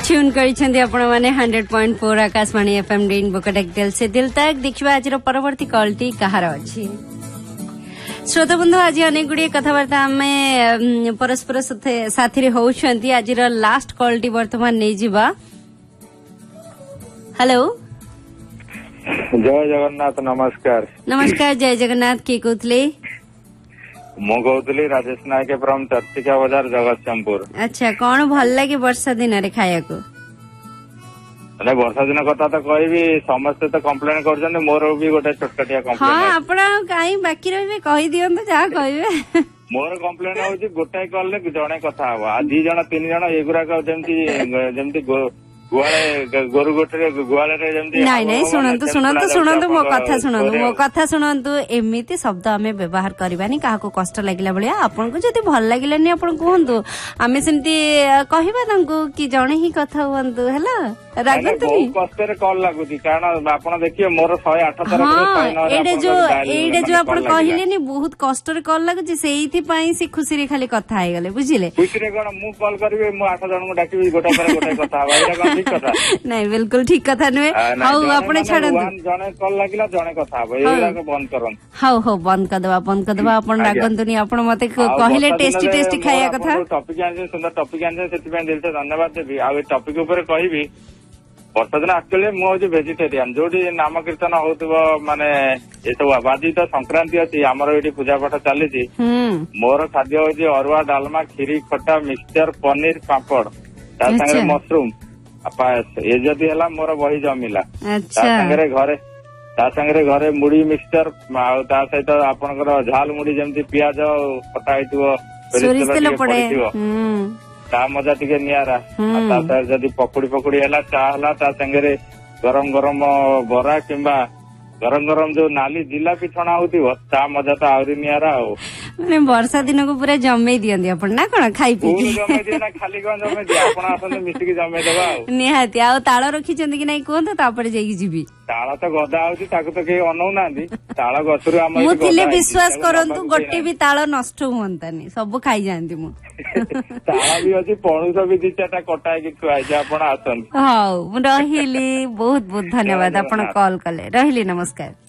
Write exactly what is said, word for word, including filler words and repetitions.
Tune करिसेंती आपण माने hundred point four Akashvani FM rainbow Cuttack दिल से दिल तक देखिबा आज परवर्ती कॉलटी कहार अछि। श्रोता बंधु आज अनेक गुडी कथावार्ता आमे परस्पर साथी रे होउछंती। आज लास्ट कॉलटी वर्तमान नै जिबा। हेलो जय जगन्नाथ। नमस्कार। नमस्कार जय जगन्नाथ। के कहतले? मु कहतली राजेश नायक फ्रॉम चर्चिका बाजार जगतसिंहपुर। अच्छा कौन भल लगे वर्षा दिन रे खाया को? अरे वर्षा दिन कथा तो कहबी समस्त तो कंप्लेन करछन मोर भी गोटे छोटकटिया कंप्लेन। हां आपण काई बाकी रहबे कहि दियन तो जा कहबे। मोर कंप्लेन होची गोटे कॉल ले जणे कथा हवा आ दी जण तीन जण एगुरा का जेमती जेमती गुआले गोरु गोटे गुआले रे जेमती नहीं नहीं सुनंतु सुनंतु सुनंतु मो कथा सुनंतु मो कथा सुनंतु एमिति शब्द आमे व्यवहार करबानी काहाको कष्ट लागिला बलिया आपन को जति भल लागिलानी आपन कहंतु आमे सेमती कहिबा तांको कि जणे ही कथा हुंतु हैला रागंतुनी कष्ट रे कॉल लागुती कारण आपन देखिए मोर एक सौ आठ तरफ हां एडे जो एडे जो आपन कहिलेनी बहुत कष्ट रे कॉल लागुची सेहिथि पई से खुशी रे खाली कथा आइ गेले बुझिले। खुशी रे कोन मु कॉल करबे मु आठ जण को डाकिबी गोटा पर गोटा कथा हवा एटा ठीक कथा नहीं बिल्कुल ठीक कथा नुए। हाउ आपने छाडंतु जणे कॉल लागिला जणे कथा हवा एला को बंद करन। हाउ हाउ बंद कर दबा बंद कर दबा आपन रागंतुनी आपन मते कहिले टेस्टी टेस्टी खाया कथा टॉपिक आने सुंदर टॉपिक आने सेति पे दिल से धन्यवाद देबी। आ टॉपिक ऊपर कहबी वर्षा दिन एक्चुअली मु हूँ भेजिटेरियन जोटी नाम कीर्तन होतबो माने ए सब आबादी तो संक्रांति अछि हमर एठी पूजा पाठ चली मोर खाद्य होची अरुआ डालमा खीरी खट्टा मिक्सचर पनीर पापड़ ता संगे मशरूम पायस ये जदि हला मोर बही जमिला ता संगे घरे ता संगे घरे मुड़ी मिक्सचर ता सहित आपनकर झाल मुड़ी जेमती प्याज खट्टा हेतिबो सोरिस तेल पड़े ता मजा टिके नियारा ता सर जदि पकुड़ी पकुड़ी हला चा हला ता संगे गरम गरम बरा किंबा गरम गरम जो नाली जिलापी छणा होती ता मजा तो आवरी नियारा हो माने वर्षा दिन को पूरा जम्मे दियंदी अपन ना कोन खाई पी जम्मे दिना खाली कोन जम्मे दि अपन आसन मिस्टी के जम्मे देबा निहाती आ ताळ रखी चंदी कि नै कोन तापर जेकी जीबी ताळ तो गदा होची ताको तो के अनौ नांदी ताळ गसरु हम मु थिले विश्वास करंतु गोटे भी ताळ नष्ट होंतानी सब खाई जानती मु ताळ भी अछि पणुस भी दी चारटा कटाय कि खुआइ जे अपन आसन। हाउ रहिली बहुत बहुत धन्यवाद अपन कॉल कले रहिली नमस्कार।